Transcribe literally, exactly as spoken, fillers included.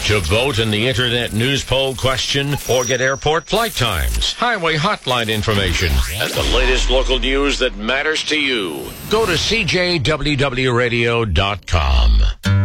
To vote in the Internet News Poll question or get airport flight times, highway hotline information, and the latest local news that matters to you, go to C J W W radio dot com.